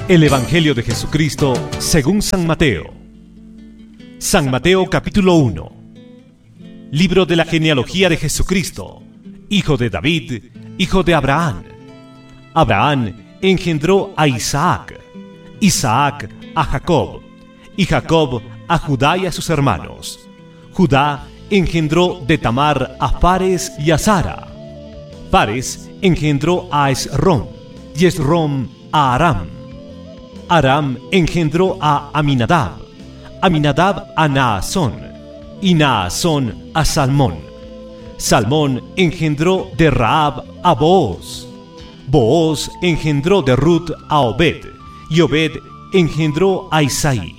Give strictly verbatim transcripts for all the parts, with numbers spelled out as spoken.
El Evangelio de Jesucristo según San Mateo. San Mateo capítulo uno. Libro de la genealogía de Jesucristo, hijo de David, hijo de Abraham. Abraham engendró a Isaac, Isaac a Jacob, y Jacob a Judá y a sus hermanos. Judá engendró de Tamar a Fares y a Zara. Fares engendró a Esrom, y Esrom a Aram. Aram engendró a Aminadab, Aminadab a Naasón, y Naasón a Salmón. Salmón engendró de Rahab a Booz. Booz engendró de Ruth a Obed, y Obed engendró a Isaí.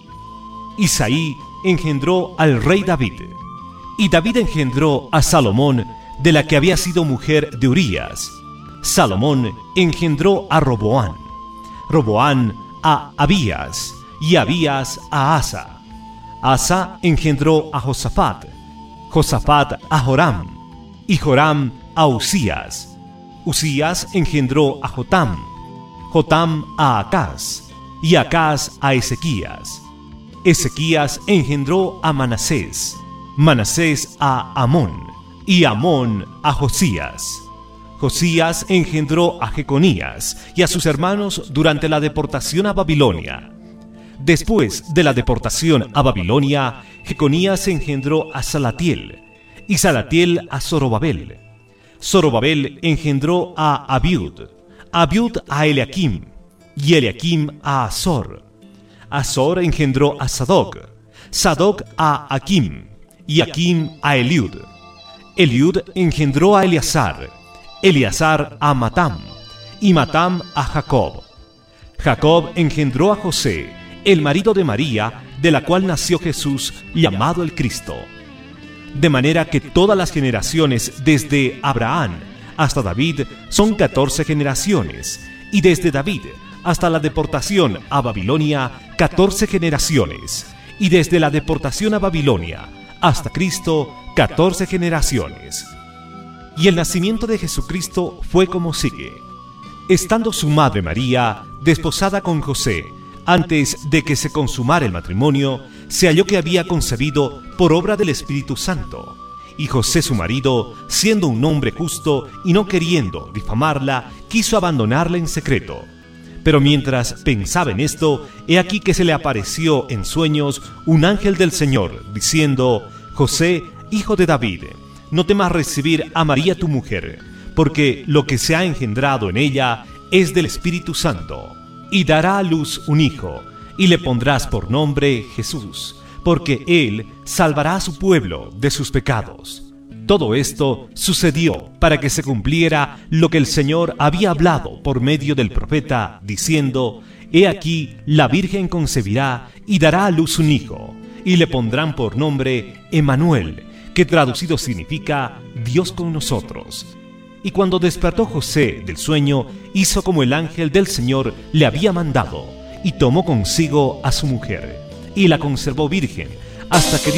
Isaí engendró al rey David, y David engendró a Salomón, de la que había sido mujer de Urías. Salomón engendró a Roboán, Roboán a Abías, y Abías a Asa. Asa engendró a Josafat, Josafat a Joram, y Joram a Usías. Usías engendró a Jotam, Jotam a Acaz, y Acaz a Ezequías. Ezequías engendró a Manasés, Manasés a Amón, y Amón a Josías. Josías engendró a Jeconías y a sus hermanos durante la deportación a Babilonia. Después de la deportación a Babilonia, Jeconías engendró a Salatiel, y Salatiel a Zorobabel. Zorobabel engendró a Abiud, Abiud a Eliakim, y Eliakim a Azor. Azor engendró a Sadoc, Sadoc a Akim, y Akim a Eliud. Eliud engendró a Eleazar, Eleazar a Matam, y Matam a Jacob. Jacob engendró a José, el marido de María, de la cual nació Jesús, llamado el Cristo. De manera que todas las generaciones desde Abraham hasta David son catorce generaciones, y desde David hasta la deportación a Babilonia, catorce generaciones, y desde la deportación a Babilonia hasta Cristo, catorce generaciones. Y el nacimiento de Jesucristo fue como sigue. Estando su madre María desposada con José, antes de que se consumara el matrimonio, se halló que había concebido por obra del Espíritu Santo. Y José su marido, siendo un hombre justo y no queriendo difamarla, quiso abandonarla en secreto. Pero mientras pensaba en esto, he aquí que se le apareció en sueños un ángel del Señor, diciendo: José, hijo de David, no temas recibir a María tu mujer, porque lo que se ha engendrado en ella es del Espíritu Santo. Y dará a luz un hijo, y le pondrás por nombre Jesús, porque él salvará a su pueblo de sus pecados. Todo esto sucedió para que se cumpliera lo que el Señor había hablado por medio del profeta, diciendo: He aquí, la Virgen concebirá y dará a luz un hijo, y le pondrán por nombre Emmanuel, que traducido significa Dios con nosotros. Y cuando despertó José del sueño, hizo como el ángel del Señor le había mandado, y tomó consigo a su mujer, y la conservó virgen, hasta que